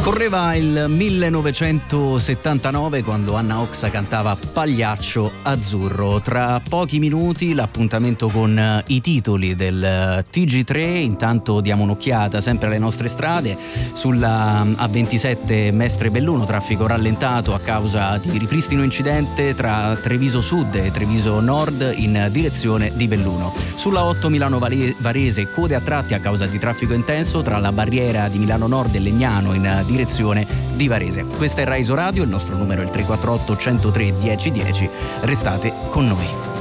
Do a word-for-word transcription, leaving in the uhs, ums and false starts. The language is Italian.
Correva il millenovecentosettantanove quando Anna Oxa cantava Pagliaccio Azzurro. Tra pochi minuti l'appuntamento con i titoli del T G tre. Intanto diamo un'occhiata sempre alle nostre strade. Sulla A ventisette Mestre Belluno, traffico rallentato a causa di ripristino incidente tra Treviso Sud e Treviso Nord in direzione di Belluno. Sulla otto Milano Varese, code a tratti a causa di traffico intenso tra la barriera di Milano Nord e Legnano in direzione di Varese. Questa è Rai Radio, il nostro numero è il tre quattro otto uno zero tre uno zero uno zero. Restate con noi.